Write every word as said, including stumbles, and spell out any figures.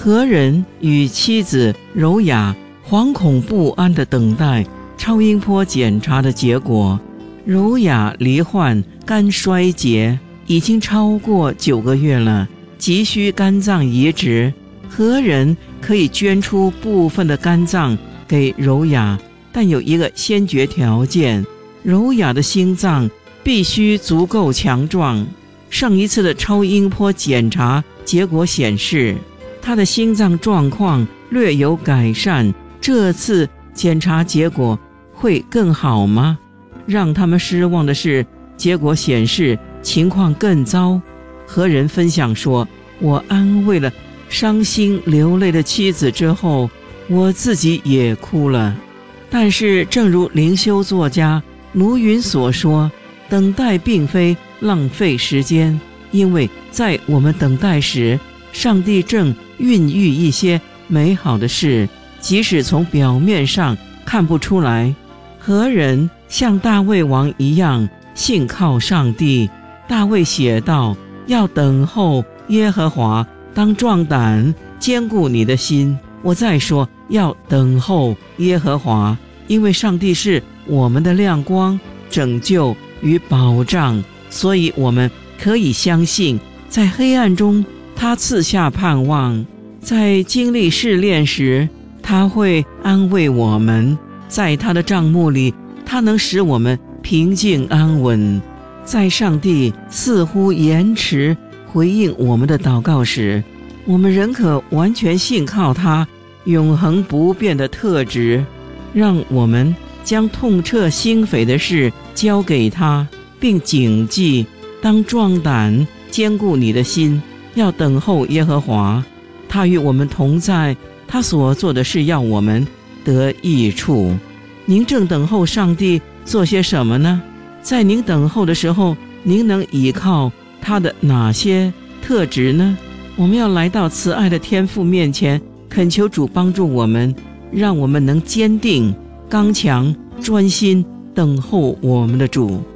何人与妻子柔雅惶恐不安地等待超音波检查的结果？柔雅罹患肝衰竭，已经超过九个月了，急需肝脏移植。何人可以捐出部分的肝脏给柔雅？但有一个先决条件，柔雅的心脏必须足够强壮。上一次的超音波检查结果显示，她的心脏状况略有改善，这次检查结果会更好吗？让他们失望的是，结果显示情况更糟。何人分享说，我安慰了伤心流泪的妻子之后，我自己也哭了。但是正如灵修作家卢云所说，等待并非浪费时间，因为在我们等待时，上帝正孕育一些美好的事，即使从表面上看不出来。何人像大卫王一样信靠上帝？大卫写道，要等候耶和华，当壮胆，坚固你的心。我再说，要等候耶和华，因为上帝是我们的亮光、拯救与保障，所以我们可以相信，在黑暗中他赐下盼望，在经历试炼时他会安慰我们，在他的帐幕里他能使我们平静安稳。在上帝似乎延迟回应我们的祷告时，我们仍可完全信靠他永恒不变的特质。让我们将痛彻心扉的事交给他，并谨记，当壮胆，坚固你的心，要等候耶和华。他与我们同在，他所做的事要我们得益处。您正等候上帝做些什么呢？在您等候的时候，您能依靠他的哪些特质呢？我们要来到慈爱的天父面前，恳求主帮助我们，让我们能坚定、刚强、专心等候我们的主。